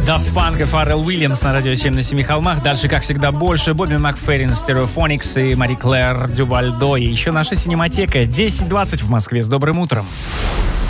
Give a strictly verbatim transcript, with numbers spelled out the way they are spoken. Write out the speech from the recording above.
Daft Punk и Фаррелл Уильямс на радио семь на семи холмах. Дальше, как всегда, больше. Бобби Макферрин, Stereophonics и Мари Клэр Дювальдо. И еще наша синематека. десять двадцать в Москве. С добрым утром.